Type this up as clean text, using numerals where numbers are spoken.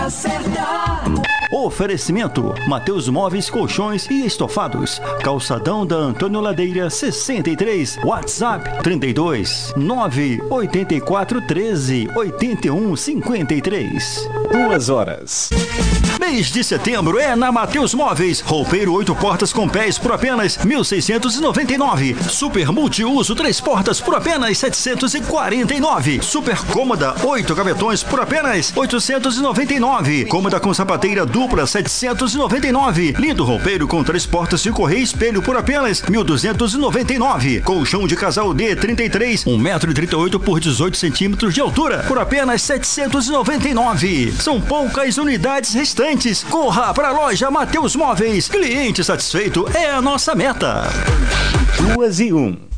hora certa. Oferecimento: Mateus Móveis, Colchões e Estofados. Calçadão da Antônio Ladeira 63. WhatsApp 32 984 13 81 53. 2 horas. Mês de setembro é na Mateus Móveis. Roupeiro 8 portas com pés por apenas 1.699. Super multiuso 3 portas por apenas 749. Super cômoda 8 gavetões por apenas 899. Cômoda com sapateira dupla 799. Lindo roupeiro com 3 portas de correia e espelho por apenas 1.299. Colchão de casal D 33, 1,38 m por 18 cm de altura por apenas 799. São poucas unidades restantes. Corra para a loja Mateus Móveis. Cliente satisfeito é a nossa meta. 2 e 1.